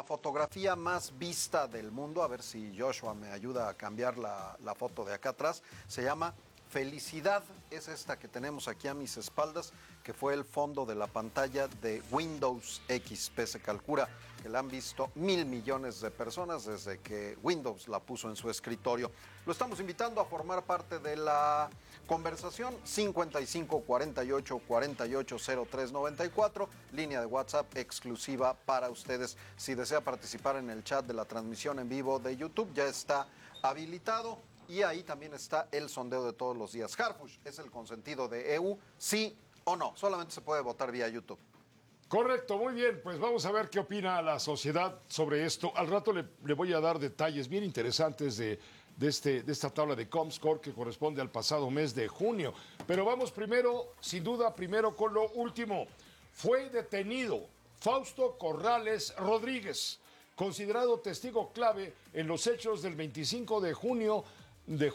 fotografía más vista del mundo. A ver si Joshua me ayuda a cambiar la foto de acá atrás. Se llama Felicidad. Es esta que tenemos aquí a mis espaldas, que fue el fondo de la pantalla de Windows XP. Se calcula que la han visto 1,000 millones de personas desde que Windows la puso en su escritorio. Lo estamos invitando a formar parte de la conversación. 55 48 48 03 94, línea de WhatsApp exclusiva para ustedes. Si desea participar en el chat de la transmisión en vivo de YouTube, ya está habilitado. Y ahí también está el sondeo de todos los días. Harfush es el consentido de EU, ¿sí o no? Solamente se puede votar vía YouTube. Correcto, muy bien. Pues vamos a ver qué opina la sociedad sobre esto. Al rato le voy a dar detalles bien interesantes de esta tabla de Comscore que corresponde al pasado mes de junio. Pero vamos primero, sin duda, con lo último. Fue detenido Fausto Corrales Rodríguez, considerado testigo clave en los hechos del 25 de julio de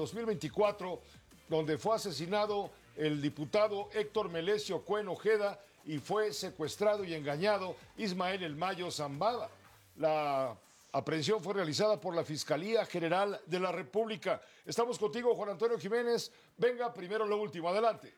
2024, donde fue asesinado el diputado Héctor Melesio Cuen Ojeda y fue secuestrado y engañado Ismael El Mayo Zambada. La aprehensión fue realizada por la Fiscalía General de la República. Estamos contigo, Juan Antonio Jiménez. Venga, primero lo último. Adelante.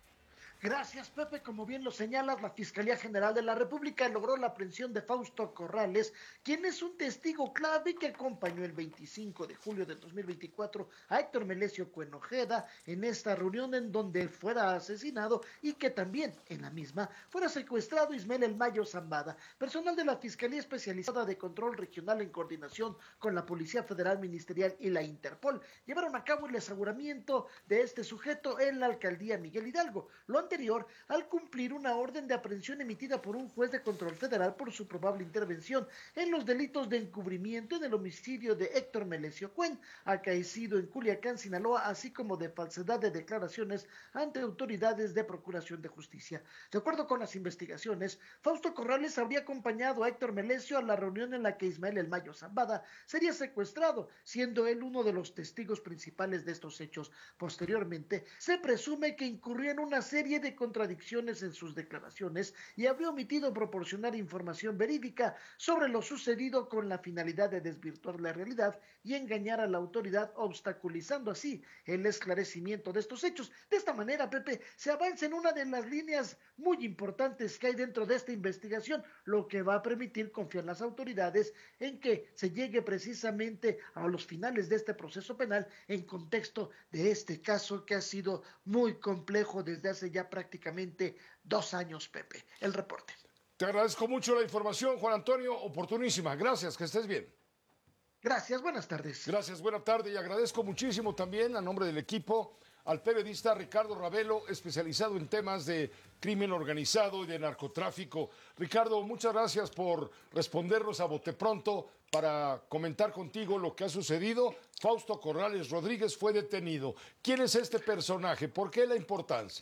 Gracias, Pepe. Como bien lo señalas, la Fiscalía General de la República logró la aprehensión de Fausto Corrales, quien es un testigo clave que acompañó el 25 de julio de 2024 a Héctor Melesio Cuen Ojeda en esta reunión en donde fuera asesinado y que también en la misma fuera secuestrado Ismael El Mayo Zambada. Personal de la Fiscalía Especializada de Control Regional en coordinación con la Policía Federal Ministerial y la Interpol llevaron a cabo el aseguramiento de este sujeto en la alcaldía Miguel Hidalgo. Lo anterior al cumplir una orden de aprehensión emitida por un juez de control federal por su probable intervención en los delitos de encubrimiento en el homicidio de Héctor Melesio Cuen, acaecido en Culiacán, Sinaloa, así como de falsedad de declaraciones ante autoridades de procuración de justicia. De acuerdo con las investigaciones, Fausto Corrales habría acompañado a Héctor Melesio a la reunión en la que Ismael El Mayo Zambada sería secuestrado, siendo él uno de los testigos principales de estos hechos. Posteriormente, se presume que incurrió en una serie de contradicciones en sus declaraciones y habría omitido proporcionar información verídica sobre lo sucedido con la finalidad de desvirtuar la realidad y engañar a la autoridad, obstaculizando así el esclarecimiento de estos hechos. De esta manera, Pepe, se avanza en una de las líneas muy importantes que hay dentro de esta investigación, lo que va a permitir confiar en las autoridades en que se llegue precisamente a los finales de este proceso penal en contexto de este caso que ha sido muy complejo desde hace ya prácticamente 2 años, Pepe. El reporte. Te agradezco mucho la información, Juan Antonio, oportunísima. Gracias, que estés bien. Gracias, buenas tardes. Gracias, buena tarde, y agradezco muchísimo también, a nombre del equipo, al periodista Ricardo Ravelo, especializado en temas de crimen organizado y de narcotráfico. Ricardo, muchas gracias por respondernos a bote pronto para comentar contigo lo que ha sucedido. Fausto Corrales Rodríguez fue detenido. ¿Quién es este personaje? ¿Por qué la importancia?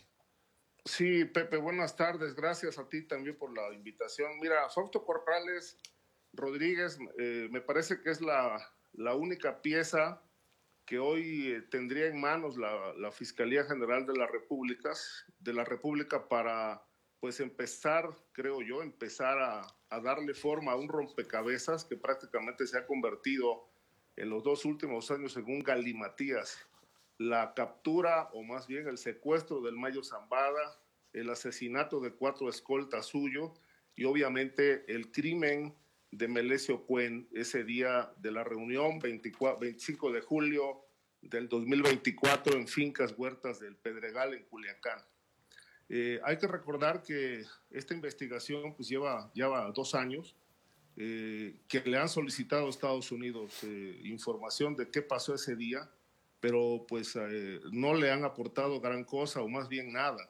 Sí, Pepe, buenas tardes. Gracias a ti también por la invitación. Mira, Fausto Corrales Rodríguez me parece que es la única pieza que hoy tendría en manos la Fiscalía General de la República para pues empezar, creo yo, a darle forma a un rompecabezas que prácticamente se ha convertido en los 2 últimos años en un galimatías. La captura, o más bien el secuestro del Mayo Zambada, el asesinato de 4 escoltas suyo y obviamente el crimen de Melesio Cuen ese día de la reunión 25 de julio del 2024 en Fincas Huertas del Pedregal en Culiacán. Hay que recordar que esta investigación pues lleva 2 años, que le han solicitado a Estados Unidos información de qué pasó ese día, pero pues no le han aportado gran cosa o más bien nada.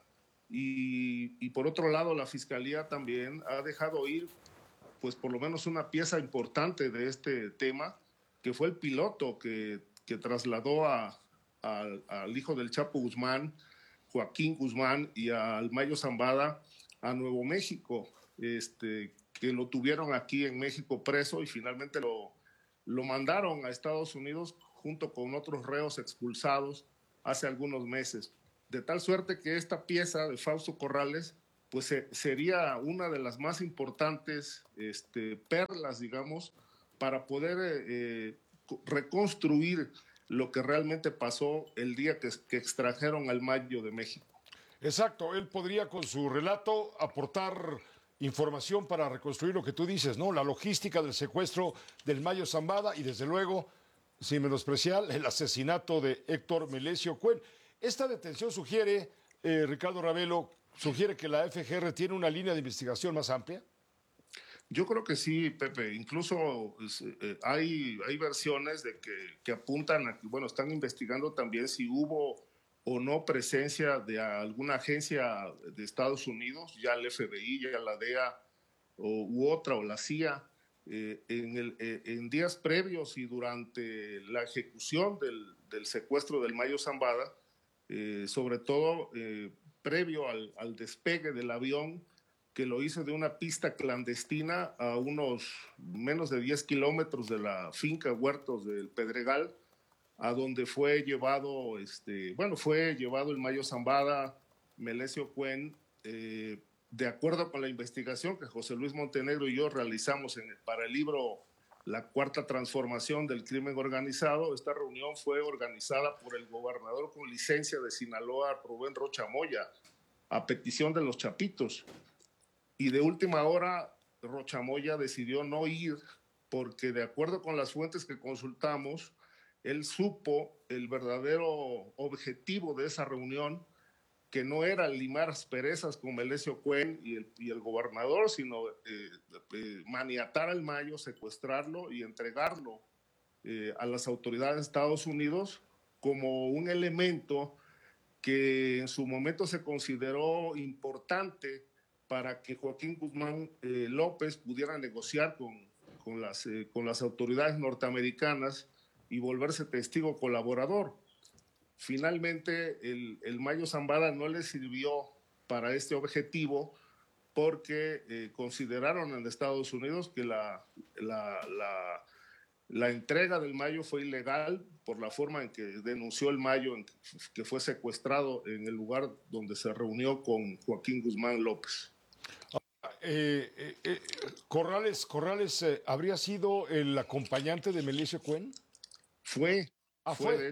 Y por otro lado, la Fiscalía también ha dejado ir pues por lo menos una pieza importante de este tema, que fue el piloto que trasladó al hijo del Chapo Guzmán, Joaquín Guzmán, y al Mayo Zambada a Nuevo México, que lo tuvieron aquí en México preso y finalmente lo mandaron a Estados Unidos junto con otros reos expulsados hace algunos meses. De tal suerte que esta pieza de Fausto Corrales pues sería una de las más importantes perlas, digamos, para poder reconstruir lo que realmente pasó el día que extrajeron al Mayo de México. Exacto, él podría con su relato aportar información para reconstruir lo que tú dices, ¿no? La logística del secuestro del Mayo Zambada y desde luego, sin menospreciar, el asesinato de Héctor Melesio Cuen. Esta detención sugiere, Ricardo Ravelo, sugiere que la FGR tiene una línea de investigación más amplia. Yo creo que sí, Pepe. Incluso hay versiones de que apuntan a que, bueno, están investigando también si hubo o no presencia de alguna agencia de Estados Unidos, ya el FBI, ya la DEA u otra, o la CIA, en días previos y durante la ejecución del secuestro del Mayo Zambada, sobre todo previo al despegue del avión, que lo hizo de una pista clandestina a unos menos de 10 kilómetros de la finca Huertos del Pedregal, a donde fue llevado, fue llevado el Mayo Zambada, Melesio Cuen, de acuerdo con la investigación que José Luis Montenegro y yo realizamos para el libro La Cuarta Transformación del Crimen Organizado. Esta reunión fue organizada por el gobernador con licencia de Sinaloa, Rubén Rocha Moya, a petición de los Chapitos. Y de última hora, Rocha Moya decidió no ir porque, de acuerdo con las fuentes que consultamos, él supo el verdadero objetivo de esa reunión, que no era limar asperezas con Melesio Cuen y el gobernador, sino maniatar al Mayo, secuestrarlo y entregarlo a las autoridades de Estados Unidos como un elemento que en su momento se consideró importante para que Joaquín Guzmán López pudiera negociar con las autoridades norteamericanas y volverse testigo colaborador. Finalmente, el Mayo Zambada no le sirvió para este objetivo porque consideraron en Estados Unidos que la entrega del Mayo fue ilegal por la forma en que denunció el Mayo, que fue secuestrado en el lugar donde se reunió con Joaquín Guzmán López. Corrales, ¿habría sido el acompañante de Melesio Cuen? Fue de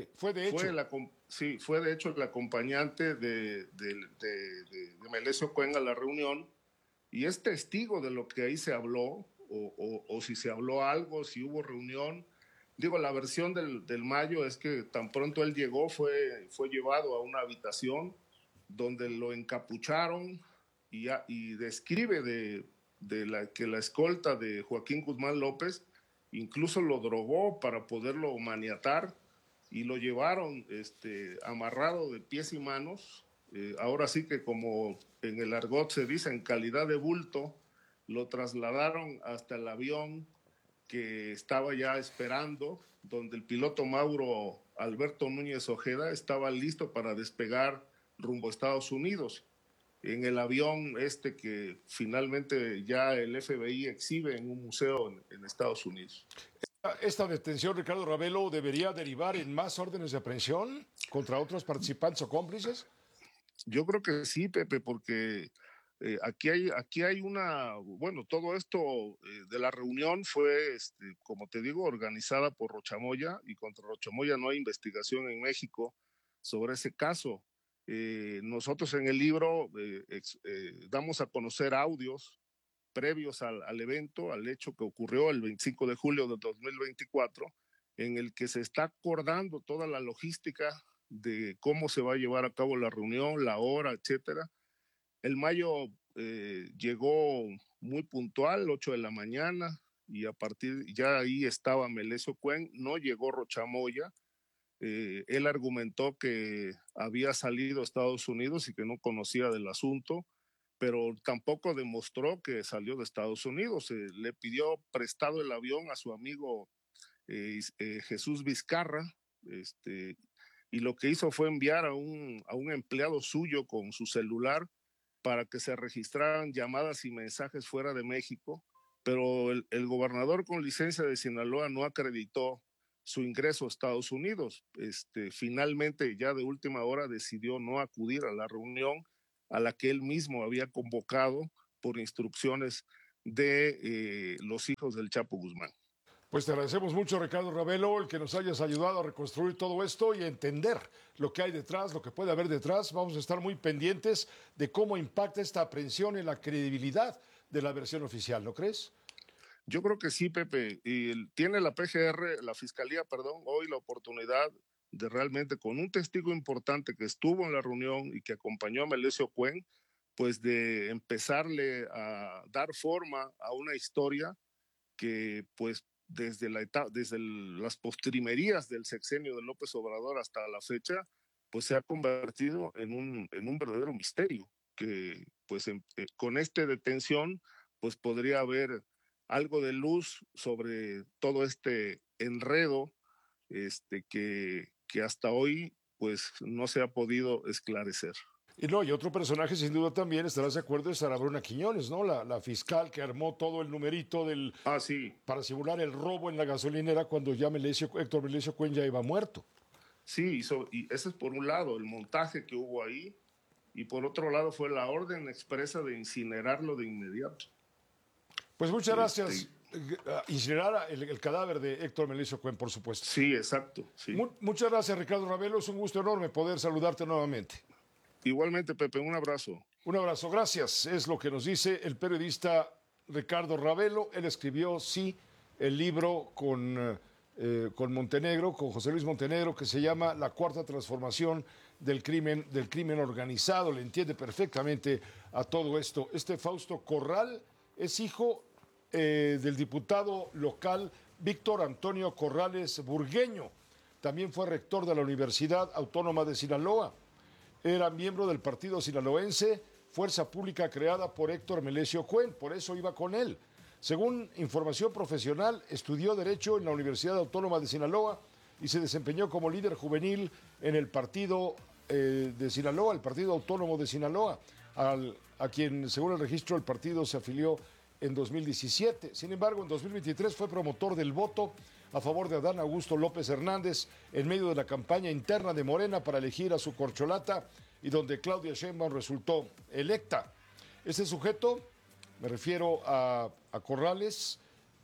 hecho el acompañante de Melesio Cuen a la reunión, y es testigo de lo que ahí se habló, o si se habló algo, si hubo reunión. Digo, la versión del Mayo es que tan pronto él llegó, fue llevado a una habitación donde lo encapucharon, y describe que la escolta de Joaquín Guzmán López incluso lo drogó para poderlo maniatar, y lo llevaron amarrado de pies y manos. Ahora sí que, como en el argot se dice, en calidad de bulto, lo trasladaron hasta el avión que estaba ya esperando, donde el piloto Mauro Alberto Núñez Ojeda estaba listo para despegar rumbo a Estados Unidos. En el avión que finalmente ya el FBI exhibe en un museo en Estados Unidos. ¿Esta detención, Ricardo Ravelo, debería derivar en más órdenes de aprehensión contra otros participantes o cómplices? Yo creo que sí, Pepe, porque aquí hay todo esto de la reunión fue, como te digo, organizada por Rocha Moya, y contra Rocha Moya no hay investigación en México sobre ese caso. Nosotros en el libro damos a conocer audios previos al evento, al hecho que ocurrió el 25 de julio de 2024, en el que se está acordando toda la logística de cómo se va a llevar a cabo la reunión, la hora, etcétera. El Mayo llegó muy puntual, 8 de la mañana, y a partir ya ahí estaba Melesio Cuen. No llegó Rocha Moya. Él argumentó que había salido a Estados Unidos y que no conocía del asunto, pero tampoco demostró que salió de Estados Unidos. Le pidió prestado el avión a su amigo Jesús Vizcarra, y lo que hizo fue enviar a un empleado suyo con su celular para que se registraran llamadas y mensajes fuera de México, pero el gobernador con licencia de Sinaloa no acreditó su ingreso a Estados Unidos. Finalmente, ya de última hora, decidió no acudir a la reunión, a la que él mismo había convocado por instrucciones de los hijos del Chapo Guzmán. Pues te agradecemos mucho, Ricardo Ravelo, el que nos hayas ayudado a reconstruir todo esto y a entender lo que hay detrás, lo que puede haber detrás. Vamos a estar muy pendientes de cómo impacta esta aprehensión en la credibilidad de la versión oficial, ¿no crees? Yo creo que sí, Pepe. Y tiene la PGR, la Fiscalía, perdón, hoy la oportunidad de realmente, con un testigo importante que estuvo en la reunión y que acompañó a Melesio Cuen, pues de empezarle a dar forma a una historia que pues desde las postrimerías del sexenio de López Obrador hasta la fecha, pues se ha convertido en un verdadero misterio, que pues con esta detención pues podría haber algo de luz sobre todo este enredo que hasta hoy pues no se ha podido esclarecer. Y no, y otro personaje sin duda también, estarás de acuerdo, es Sara Bruna Quiñones, ¿no? La fiscal que armó todo el numerito sí, para simular el robo en la gasolinera cuando ya Héctor Melesio Cuen ya iba muerto. Sí, y ese es por un lado, el montaje que hubo ahí, y por otro lado fue la orden expresa de incinerarlo de inmediato. Pues muchas gracias. Incinerar el cadáver de Héctor Melesio Cuen, por supuesto. Sí, exacto. Sí. Muchas gracias, Ricardo Ravelo. Es un gusto enorme poder saludarte nuevamente. Igualmente, Pepe, un abrazo. Un abrazo, gracias. Es lo que nos dice el periodista Ricardo Ravelo. Él escribió, sí, el libro con Montenegro, con José Luis Montenegro, que se llama La Cuarta Transformación del crimen organizado. Le entiende perfectamente a todo esto. Este Fausto Corral es hijo del diputado local Víctor Antonio Corrales Burgueño. También fue rector de la Universidad Autónoma de Sinaloa. Era miembro del partido sinaloense Fuerza Pública, creada por Héctor Melesio Cuen, por eso iba con él. Según información profesional, estudió Derecho en la Universidad Autónoma de Sinaloa y se desempeñó como líder juvenil en el partido de Sinaloa, el Partido Autónomo de Sinaloa, a quien, según el registro, el partido se afilió en 2017. Sin embargo, en 2023 fue promotor del voto a favor de Adán Augusto López Hernández en medio de la campaña interna de Morena para elegir a su corcholata y donde Claudia Sheinbaum resultó electa. Este sujeto, me refiero a Corrales,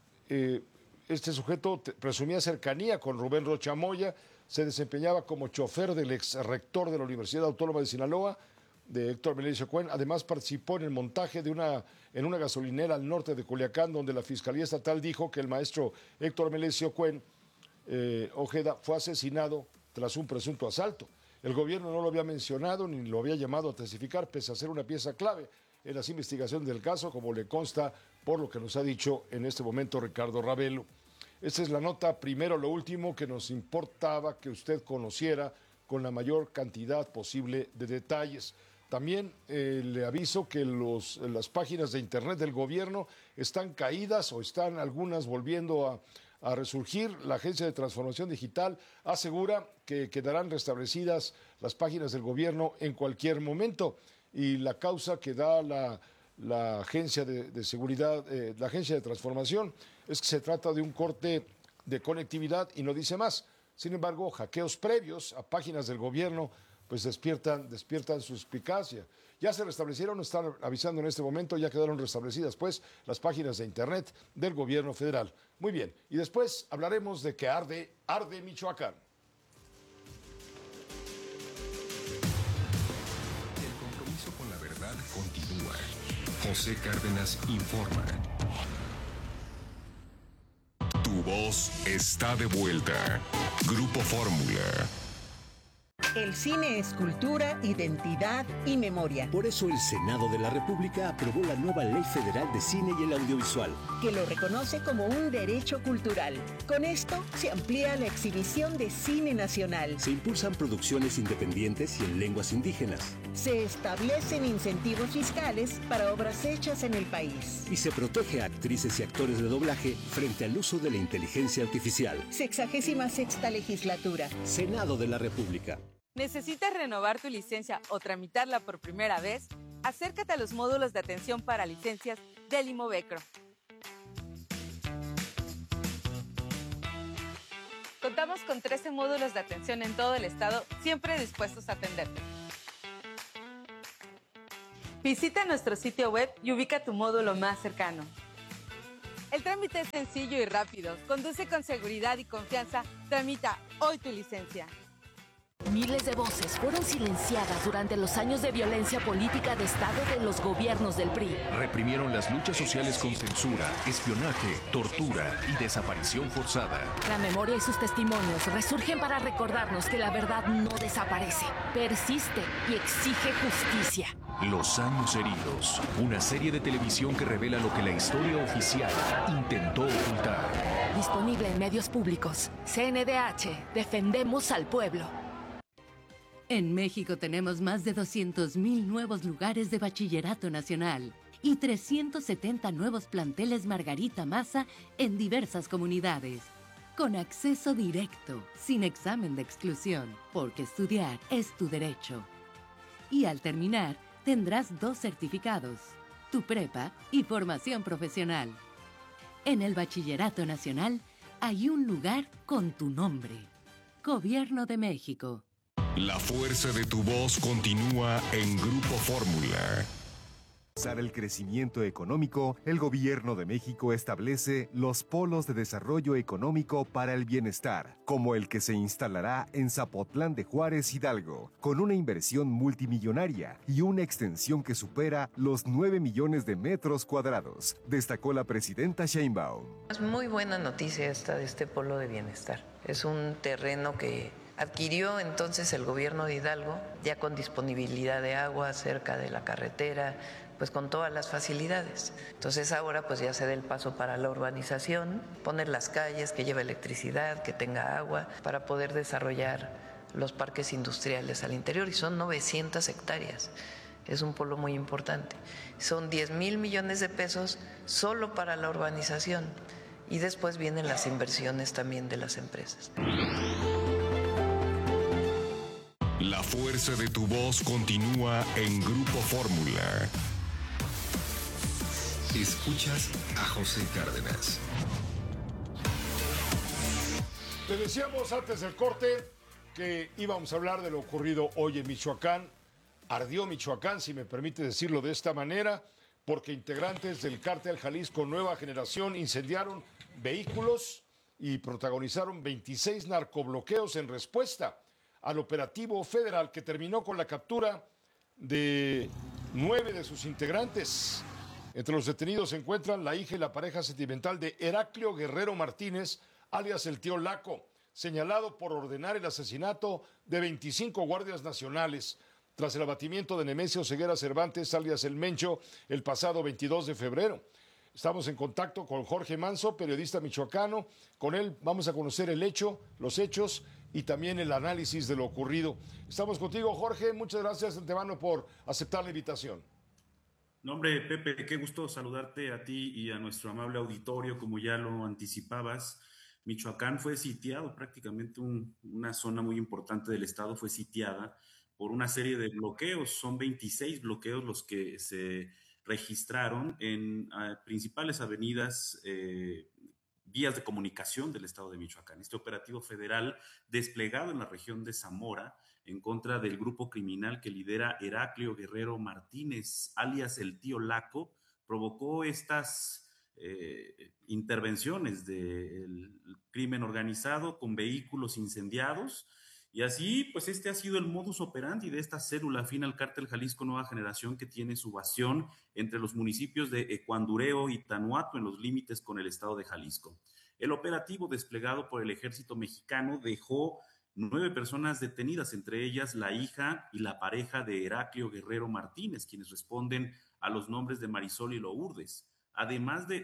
este sujeto presumía cercanía con Rubén Rocha Moya, se desempeñaba como chofer del ex rector de la Universidad Autónoma de Sinaloa, de Héctor Melesio Cuen. Además participó en el montaje en una gasolinera al norte de Culiacán, donde la Fiscalía Estatal dijo que el maestro Héctor Melesio Cuen Ojeda fue asesinado tras un presunto asalto. El gobierno no lo había mencionado ni lo había llamado a testificar, pese a ser una pieza clave en las investigaciones del caso, como le consta por lo que nos ha dicho en este momento Ricardo Ravelo. Esta es la nota, primero lo último, que nos importaba que usted conociera con la mayor cantidad posible de detalles. También le aviso que las páginas de internet del gobierno están caídas o están algunas volviendo a resurgir. La Agencia de Transformación Digital asegura que quedarán restablecidas las páginas del gobierno en cualquier momento y la causa que da la Agencia de Seguridad, la Agencia de Transformación, es que se trata de un corte de conectividad y no dice más. Sin embargo, hackeos previos a páginas del gobierno pues despiertan suspicacia. Ya se restablecieron, están avisando en este momento, ya quedaron restablecidas pues las páginas de internet del gobierno federal. Muy bien, y después hablaremos de que arde Michoacán. El compromiso con la verdad continúa. José Cárdenas informa. Tu voz está de vuelta. Grupo Fórmula. El cine es cultura, identidad y memoria. Por eso el Senado de la República aprobó la nueva Ley Federal de Cine y el Audiovisual, que lo reconoce como un derecho cultural. Con esto se amplía la exhibición de cine nacional. Se impulsan producciones independientes y en lenguas indígenas. Se establecen incentivos fiscales para obras hechas en el país. Y se protege a actrices y actores de doblaje frente al uso de la inteligencia artificial. 66ª legislatura. Senado de la República. ¿Necesitas renovar tu licencia o tramitarla por primera vez? Acércate a los módulos de atención para licencias del Imovecro. Contamos con 13 módulos de atención en todo el estado, siempre dispuestos a atenderte. Visita nuestro sitio web y ubica tu módulo más cercano. El trámite es sencillo y rápido. Conduce con seguridad y confianza. Tramita hoy tu licencia. Miles de voces fueron silenciadas durante los años de violencia política de Estado de los gobiernos del PRI. Reprimieron las luchas sociales con censura, espionaje, tortura y desaparición forzada. La memoria y sus testimonios resurgen para recordarnos que la verdad no desaparece, persiste y exige justicia. Los años heridos, una serie de televisión que revela lo que la historia oficial intentó ocultar. Disponible en medios públicos. CNDH, defendemos al pueblo. En México tenemos más de 200,000 nuevos lugares de bachillerato nacional y 370 nuevos planteles Margarita Maza en diversas comunidades. Con acceso directo, sin examen de exclusión, porque estudiar es tu derecho. Y al terminar, tendrás 2 certificados, tu prepa y formación profesional. En el Bachillerato Nacional hay un lugar con tu nombre. Gobierno de México. La fuerza de tu voz continúa en Grupo Fórmula. Para el crecimiento económico, el Gobierno de México establece los polos de desarrollo económico para el bienestar, como el que se instalará en Zapotlán de Juárez, Hidalgo, con una inversión multimillonaria y una extensión que supera los 9 millones de metros cuadrados, destacó la presidenta Sheinbaum. Es muy buena noticia esta de este polo de bienestar. Es un terreno que adquirió entonces el gobierno de Hidalgo, ya con disponibilidad de agua cerca de la carretera, pues con todas las facilidades. Entonces ahora pues ya se da el paso para la urbanización, poner las calles, que lleve electricidad, que tenga agua, para poder desarrollar los parques industriales al interior, y son 900 hectáreas. Es un polo muy importante. Son 10,000 millones de pesos solo para la urbanización, y después vienen las inversiones también de las empresas. La fuerza de tu voz continúa en Grupo Fórmula. Escuchas a José Cárdenas. Te decíamos antes del corte que íbamos a hablar de lo ocurrido hoy en Michoacán. Ardió Michoacán, si me permite decirlo de esta manera, porque integrantes del Cártel Jalisco Nueva Generación incendiaron vehículos y protagonizaron 26 narcobloqueos en respuesta al operativo federal que terminó con la captura de 9 de sus integrantes. Entre los detenidos se encuentran la hija y la pareja sentimental de Heraclio Guerrero Martínez, alias el Tío Laco, señalado por ordenar el asesinato de 25 guardias nacionales tras el abatimiento de Nemesio Ceguera Cervantes, alias el Mencho, el pasado 22 de febrero. Estamos en contacto con Jorge Manso, periodista michoacano. Con él vamos a conocer el hecho, los hechos y también el análisis de lo ocurrido. Estamos contigo, Jorge. Muchas gracias de antemano por aceptar la invitación. No, hombre, Pepe, qué gusto saludarte a ti y a nuestro amable auditorio, como ya lo anticipabas. Michoacán fue sitiado, prácticamente una zona muy importante del estado fue sitiada por una serie de bloqueos. Son 26 bloqueos los que se registraron en principales avenidas, vías de comunicación del estado de Michoacán. Este operativo federal desplegado en la región de Zamora en contra del grupo criminal que lidera Heraclio Guerrero Martínez, alias el Tío Laco, provocó estas intervenciones del crimen organizado con vehículos incendiados. Y así, pues este ha sido el modus operandi de esta célula afín al Cártel Jalisco Nueva Generación, que tiene su base entre los municipios de Ecuandureo y Tanuato, en los límites con el estado de Jalisco. El operativo desplegado por el ejército mexicano dejó 9 personas detenidas, entre ellas la hija y la pareja de Heraclio Guerrero Martínez, quienes responden a los nombres de Marisol y Lourdes, además de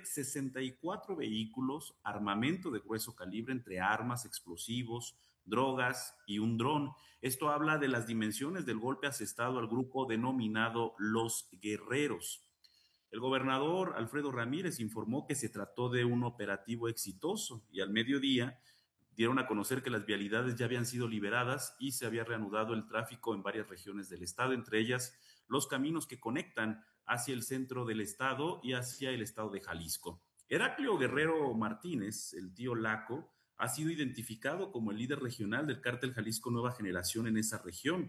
64 vehículos, armamento de grueso calibre, entre armas, explosivos, drogas y un dron. Esto habla de las dimensiones del golpe asestado al grupo denominado Los Guerreros. El gobernador Alfredo Ramírez informó que se trató de un operativo exitoso, y al mediodía dieron a conocer que las vialidades ya habían sido liberadas y se había reanudado el tráfico en varias regiones del estado, entre ellas los caminos que conectan hacia el centro del estado y hacia el estado de Jalisco. Heraclio Guerrero Martínez, el Tío Laco, ha sido identificado como el líder regional del Cártel Jalisco Nueva Generación en esa región.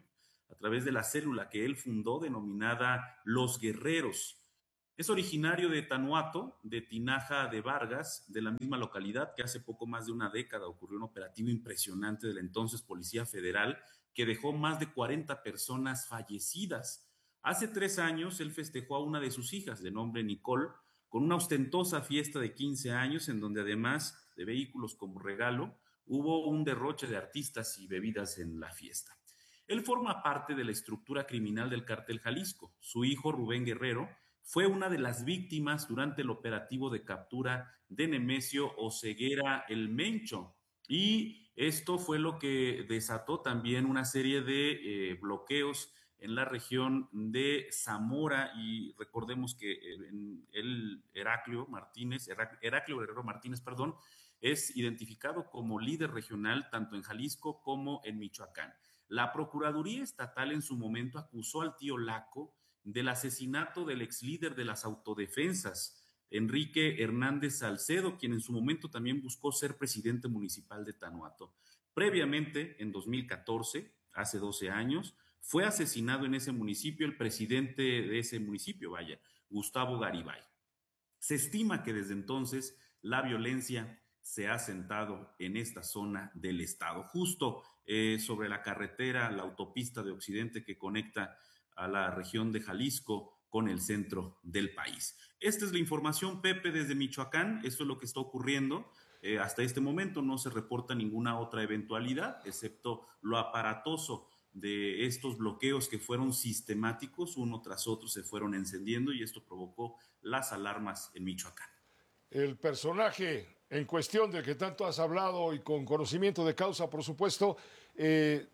a través de la célula que él fundó denominada Los Guerreros. Es originario de Tanuato, de Tinaja de Vargas, de la misma localidad que hace poco más de una década ocurrió un operativo impresionante de la entonces Policía Federal que dejó más de 40 personas fallecidas. Hace 3 años él festejó a una de sus hijas, de nombre Nicole, con una ostentosa fiesta de 15 años en donde además de vehículos como regalo, hubo un derroche de artistas y bebidas en la fiesta. Él forma parte de la estructura criminal del Cártel Jalisco. Su hijo, Rubén Guerrero, fue una de las víctimas durante el operativo de captura de Nemesio Oseguera el Mencho. Y esto fue lo que desató también una serie de bloqueos en la región de Zamora, y recordemos que Heraclio Guerrero Martínez, es identificado como líder regional tanto en Jalisco como en Michoacán. La Procuraduría Estatal en su momento acusó al tío Laco del asesinato del ex líder de las autodefensas, Enrique Hernández Salcedo, quien en su momento también buscó ser presidente municipal de Tanuato. Previamente, en 2014, hace 12 años, fue asesinado en ese municipio el presidente de ese municipio, Gustavo Garibay. Se estima que desde entonces la violencia se ha sentado en esta zona del estado, justo sobre la carretera, la autopista de Occidente que conecta a la región de Jalisco con el centro del país. Esta es la información, Pepe, desde Michoacán. Esto es lo que está ocurriendo. Hasta este momento no se reporta ninguna otra eventualidad, excepto lo aparatoso de estos bloqueos que fueron sistemáticos, uno tras otro se fueron encendiendo, y esto provocó las alarmas en Michoacán. El personaje en cuestión del que tanto has hablado y con conocimiento de causa, por supuesto, es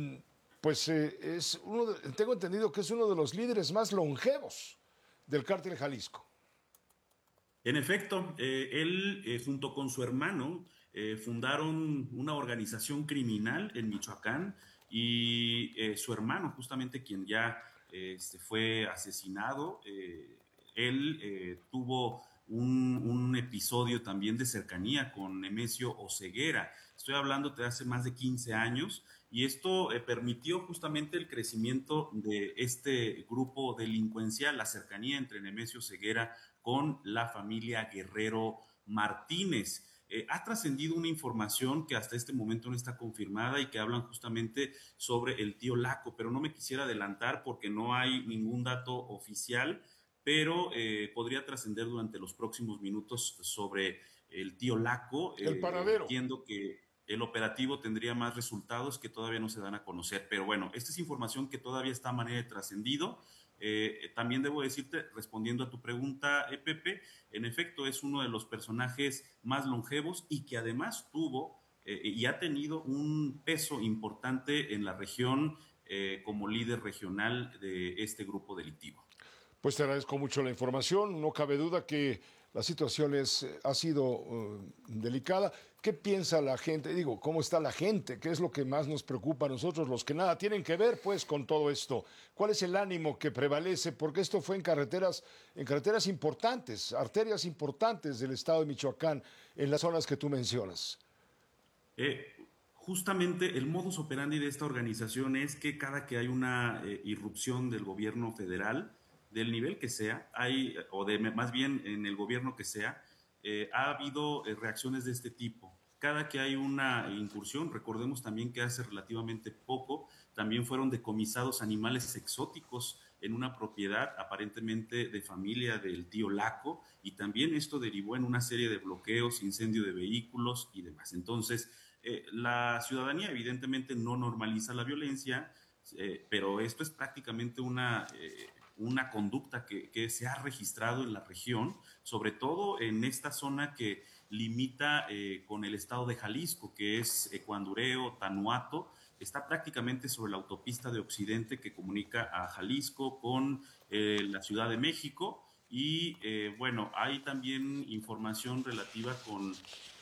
tengo entendido que es uno de los líderes más longevos del Cártel Jalisco. En efecto, él junto con su hermano fundaron una organización criminal en Michoacán, y su hermano, justamente quien ya fue asesinado, él tuvo un episodio también de cercanía con Nemesio Oseguera. Estoy hablando de hace más de 15 años, y esto permitió justamente el crecimiento de este grupo delincuencial, la cercanía entre Nemesio Oseguera con la familia Guerrero Martínez. Ha trascendido una información que hasta este momento no está confirmada y que hablan justamente sobre el tío Laco, pero no me quisiera adelantar porque no hay ningún dato oficial, pero podría trascender durante los próximos minutos sobre el tío Laco. El paradero. Entiendo que el operativo tendría más resultados que todavía no se dan a conocer, pero bueno, esta es información que todavía está a manera de trascendido. También debo decirte, respondiendo a tu pregunta, Pepe, en efecto es uno de los personajes más longevos y que además tuvo y ha tenido un peso importante en la región como líder regional de este grupo delictivo. Pues te agradezco mucho la información, no cabe duda que la situación ha sido delicada. ¿Qué piensa la gente? Digo, ¿cómo está la gente? ¿Qué es lo que más nos preocupa a nosotros, los que nada tienen que ver pues con todo esto? ¿Cuál es el ánimo que prevalece? Porque esto fue en carreteras importantes, arterias importantes del estado de Michoacán, en las zonas que tú mencionas. Justamente el modus operandi de esta organización es que cada que hay una irrupción del gobierno federal, del nivel que sea, más bien en el gobierno que sea, ha habido reacciones de este tipo. Cada que hay una incursión, recordemos también que hace relativamente poco también fueron decomisados animales exóticos en una propiedad aparentemente de familia del tío Laco, y también esto derivó en una serie de bloqueos, incendio de vehículos y demás. Entonces, la ciudadanía evidentemente no normaliza la violencia, pero esto es prácticamente una conducta que se ha registrado en la región, sobre todo en esta zona que limita con el estado de Jalisco, que es Ecuandureo, Tanuato. Está prácticamente sobre la autopista de Occidente que comunica a Jalisco con la Ciudad de México. Y bueno, hay también información relativa con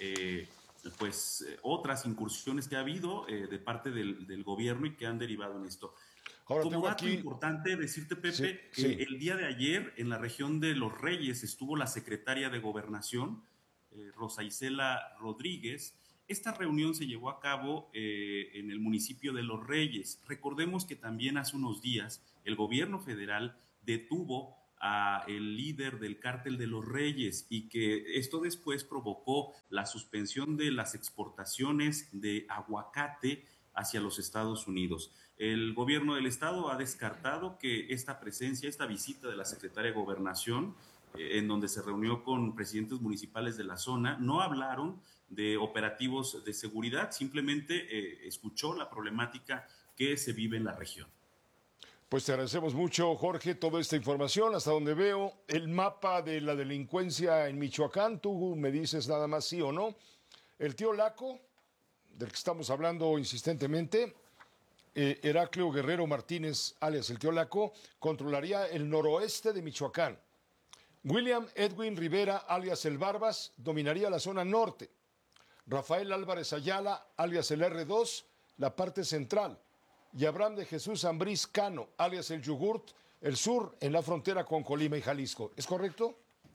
otras incursiones que ha habido de parte del gobierno y que han derivado en esto. Ahora, como dato importante decirte, Pepe, que el día de ayer en la región de Los Reyes estuvo la secretaria de Gobernación, Rosa Isela Rodríguez. Esta reunión se llevó a cabo en el municipio de Los Reyes. Recordemos que también hace unos días el gobierno federal detuvo a el líder del cártel de Los Reyes y que esto después provocó la suspensión de las exportaciones de aguacate hacia los Estados Unidos. El gobierno del estado ha descartado que esta presencia, esta visita de la secretaria de Gobernación, en donde se reunió con presidentes municipales de la zona, no hablaron de operativos de seguridad, simplemente escuchó la problemática que se vive en la región. Pues te agradecemos mucho, Jorge, toda esta información. Hasta donde veo el mapa de la delincuencia en Michoacán, tú me dices nada más sí o no. El tío Laco, del que estamos hablando insistentemente, Heraclio Guerrero Martínez, alias el tío Laco, controlaría el noroeste de Michoacán. William Edwin Rivera, alias el Barbas, dominaría la zona norte. Rafael Álvarez Ayala, alias el R2, la parte central. Y Abraham de Jesús Ambriz Cano, alias el Yogurt, el sur, en la frontera con Colima y Jalisco. ¿Es correcto?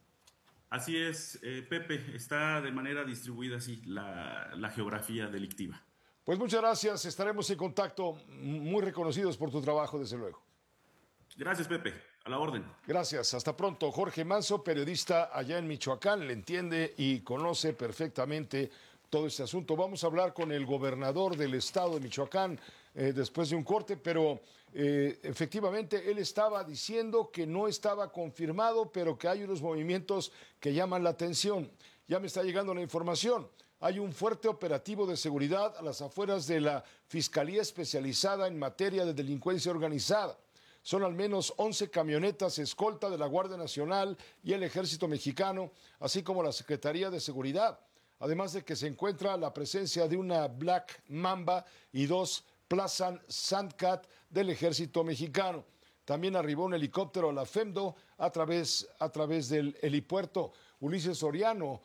Así es, Pepe, está de manera distribuida así la geografía delictiva. Pues muchas gracias, estaremos en contacto, muy reconocidos por tu trabajo, desde luego. Gracias, Pepe, a la orden. Gracias, hasta pronto. Jorge Manso, periodista allá en Michoacán, le entiende y conoce perfectamente todo este asunto. Vamos a hablar con el gobernador del estado de Michoacán después de un corte, pero efectivamente él estaba diciendo que no estaba confirmado, pero que hay unos movimientos que llaman la atención. Ya me está llegando la información. Hay un fuerte operativo de seguridad a las afueras de la Fiscalía Especializada en Materia de Delincuencia Organizada. Son al menos 11 camionetas escolta de la Guardia Nacional y el Ejército Mexicano, así como la Secretaría de Seguridad. Además de que se encuentra la presencia de una Black Mamba y 2 Plazan Sandcat del Ejército Mexicano. También arribó un helicóptero a la FEMDO a través del helipuerto. Ulises Soriano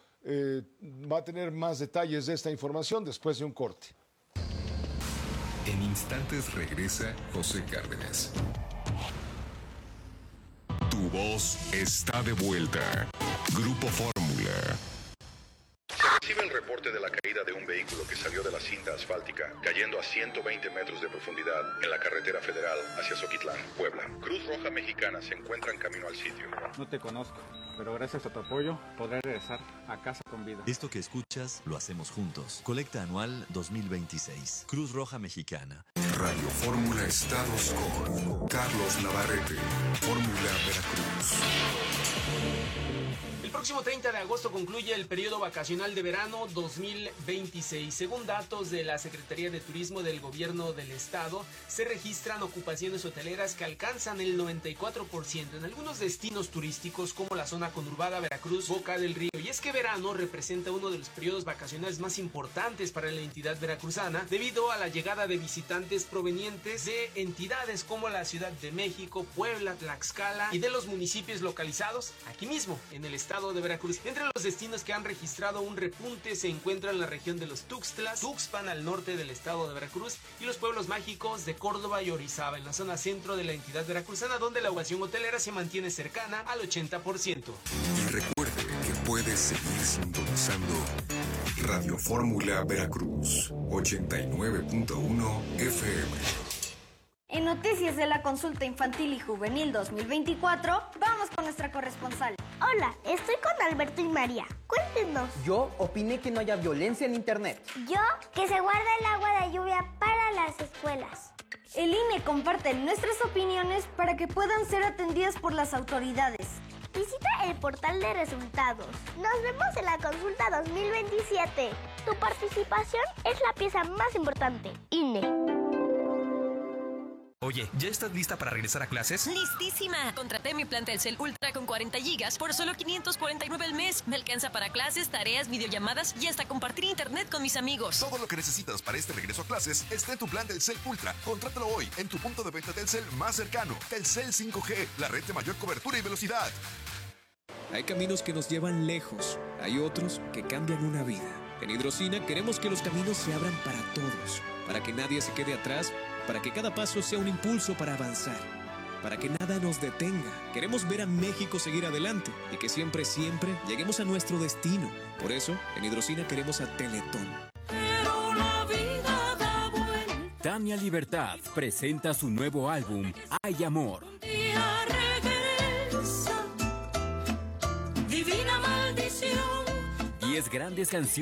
va a tener más detalles de esta información después de un corte. En instantes regresa José Cárdenas. Tu voz está de vuelta. Grupo Fórmula. Recibe el reporte de la caída de un vehículo que salió de la cinta asfáltica, cayendo a 120 metros de profundidad en la carretera federal hacia Zoquitlán, Puebla. Cruz Roja Mexicana se encuentra en camino al sitio. No te conozco, pero gracias a tu apoyo podré regresar a casa con vida. Esto que escuchas lo hacemos juntos. Colecta anual 2026. Cruz Roja Mexicana. Radio Fórmula Estados con Carlos Navarrete. Fórmula Veracruz. El próximo 30 de agosto concluye el periodo vacacional de verano 2026. Según datos de la Secretaría de Turismo del Gobierno del Estado, se registran ocupaciones hoteleras que alcanzan el 94% en algunos destinos turísticos como la zona conurbada Veracruz, Boca del Río. Y es que verano representa uno de los periodos vacacionales más importantes para la entidad veracruzana debido a la llegada de visitantes provenientes de entidades como la Ciudad de México, Puebla, Tlaxcala y de los municipios localizados aquí mismo en el estado de Veracruz. Entre los destinos que han registrado un repunte se encuentran la región de los Tuxtlas, Tuxpan al norte del estado de Veracruz y los pueblos mágicos de Córdoba y Orizaba en la zona centro de la entidad veracruzana, donde la ocupación hotelera se mantiene cercana al 80%. Y recuerde que puede seguir sintonizando Radio Fórmula Veracruz 89.1 FM. En Noticias de la Consulta Infantil y Juvenil 2024, vamos con nuestra corresponsal. Hola, estoy con Alberto y María. Cuéntenos. Yo opiné que no haya violencia en Internet. Yo, que se guarda el agua de lluvia para las escuelas. El INE comparte nuestras opiniones para que puedan ser atendidas por las autoridades. Visita el portal de resultados. Nos vemos en la consulta 2027. Tu participación es la pieza más importante. INE. Oye, ¿ya estás lista para regresar a clases? ¡Listísima! Contraté mi plan Telcel Ultra con 40 gigas por solo $549 al mes. Me alcanza para clases, tareas, videollamadas y hasta compartir internet con mis amigos. Todo lo que necesitas para este regreso a clases está en tu plan Telcel Ultra. Contrátalo hoy en tu punto de venta Telcel más cercano. Telcel 5G, la red de mayor cobertura y velocidad. Hay caminos que nos llevan lejos. Hay otros que cambian una vida. En Hidrocina queremos que los caminos se abran para todos. Para que nadie se quede atrás. Para que cada paso sea un impulso para avanzar, para que nada nos detenga. Queremos ver a México seguir adelante y que siempre, siempre lleguemos a nuestro destino. Por eso, en Hidrocina queremos a Teletón. Tania Libertad presenta su nuevo álbum, Hay Amor. Divina maldición. 10 grandes canciones